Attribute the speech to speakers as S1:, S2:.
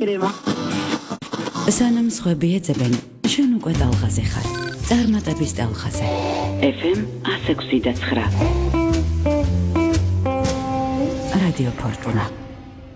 S1: იკრემა.
S2: სანამ სხვები ეძებენ, შენ უკვე ტალღაზე ხარ. წარმატების ტალღაზე.
S1: FM 106.9.
S2: რადიო ფორტუნა.